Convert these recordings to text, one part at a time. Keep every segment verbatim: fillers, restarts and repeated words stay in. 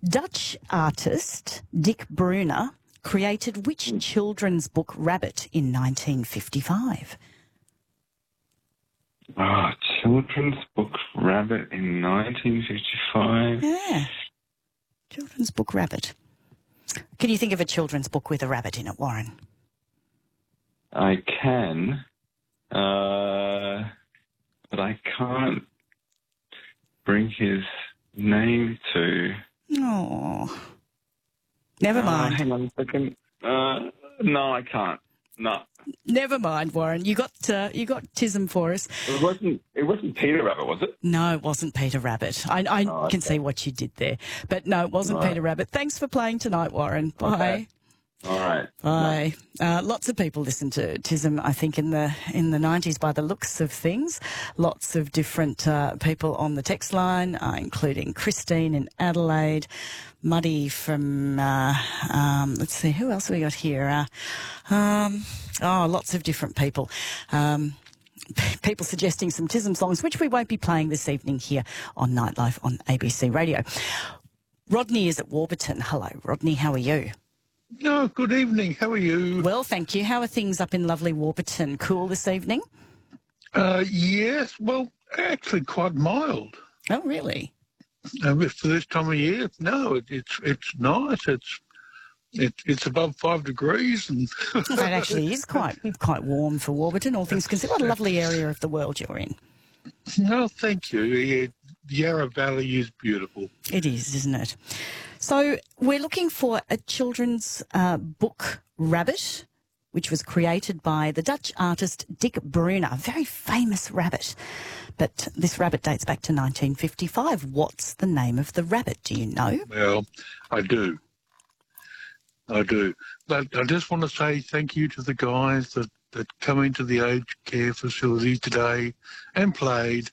Dutch artist Dick Brunner created which children's book Rabbit in nineteen fifty-five? Ah, children's book Rabbit in nineteen fifty-five. Yeah. Children's book Rabbit. Can you think of a children's book with a rabbit in it, Warren? I can, uh, but I can't bring his name to... Oh. Never Uh, mind. hang on a second. Uh, no, I can't. No. Never mind, Warren. You got uh, you got Tism for us. It wasn't, it wasn't Peter Rabbit, was it? No, it wasn't Peter Rabbit. I, I Oh, okay. can see what you did there. But no, it wasn't Right. Peter Rabbit. Thanks for playing tonight, Warren. Bye. Okay. All right. Bye. Uh, lots of people listened to Tism, I think, in the in the nineties by the looks of things. Lots of different uh, people on the text line, uh, including Christine in Adelaide, Muddy from, uh, um, let's see, who else have we got here? Uh, um, oh, lots of different people. Um, people suggesting some Tism songs, which we won't be playing this evening here on Nightlife on A B C Radio. Rodney is at Warburton. Hello, Rodney. How are you? No, good evening. How are you? Well, thank you. How are things up in lovely Warburton? Cool this evening? Uh, yes, well, actually quite mild. Oh, really? Uh, for this time of year, no, it, it's it's nice. It's it, it's above five degrees, and It actually is quite quite warm for Warburton, all things considered. What a lovely area of the world you're in. no, thank you. Yeah, Yarra Valley is beautiful. It is, isn't it? So we're looking for a children's uh, book, Rabbit, which was created by the Dutch artist Dick Brunner, a very famous rabbit. But this rabbit dates back to nineteen fifty-five. What's the name of the rabbit? Do you know? Well, I do. I do. But I just want to say thank you to the guys that, that come into the aged care facility today and played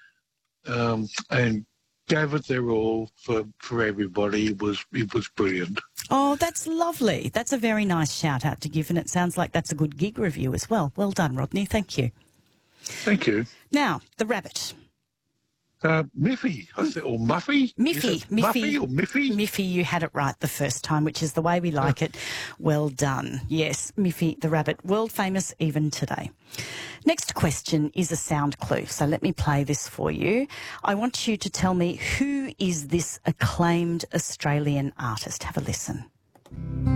um, and gave it their all for, for everybody. It was it was brilliant. Oh, that's lovely. That's a very nice shout out to give, and it sounds like that's a good gig review as well. Well done, Rodney. Thank you. Thank you. Now, the rabbit. Uh, Miffy, I said, or Muffy? Miffy, Is it Miffy. Muffy or Miffy? Miffy, you had it right the first time, which is the way we like it. Well done. Yes, Miffy the rabbit, world famous even today. Next question is a sound clue, so let me play this for you. I want you to tell me, who is this acclaimed Australian artist? Have a listen.